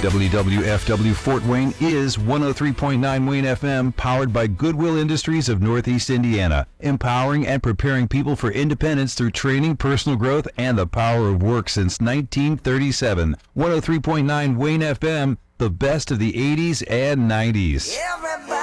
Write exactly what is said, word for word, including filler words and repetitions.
W W F W Fort Wayne is one oh three point nine Wayne F M, powered by Goodwill Industries of Northeast Indiana, empowering and preparing people for independence through training, personal growth, and the power of work since nineteen thirty-seven. one oh three point nine Wayne F M, the best of the eighties and nineties. Everybody